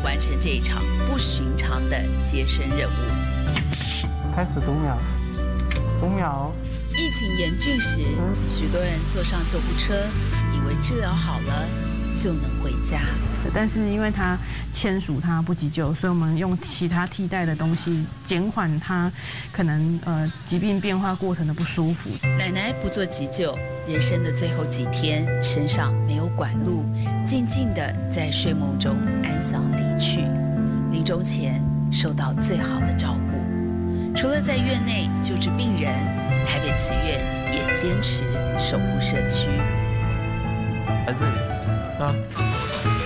完成这一场不寻常的接生任务。 开始5秒，5秒。 疫情严峻时，许多人坐上救护车，以为治疗好了就能回家。 但是因为他签署他不急救，所以我们用其他替代的东西减缓他可能疾病变化过程的不舒服。 奶奶不做急救，人生的最后几天身上没有管路，静静地在睡梦中安详离去。临终前受到最好的照顾。除了在院内救治病人，台北慈院也坚持守护社区。 来这里啊。